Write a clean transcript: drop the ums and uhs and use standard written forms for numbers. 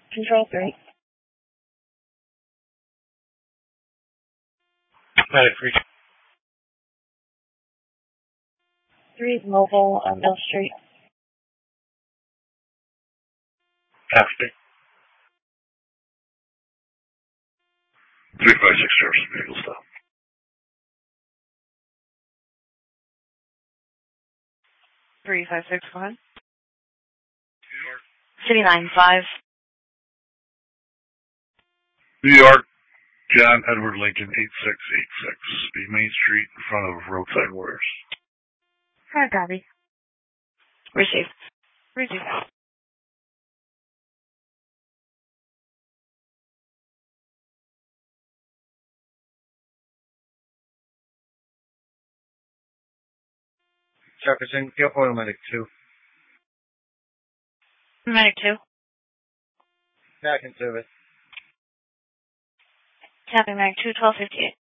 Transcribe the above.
Control 3. Medic 3. 3 is mobile on Mill Street. Copy. 356 Jefferson vehicle stop. Three 5-6, go ahead. City 9-5. New York, John Edward Lincoln 8686. Be Main Street in front of Roadside Warriors. Copy. Received. Received. Jefferson, Field Point Medic 2. Medic 2. Back in service. Tapping Medic 2, 1258.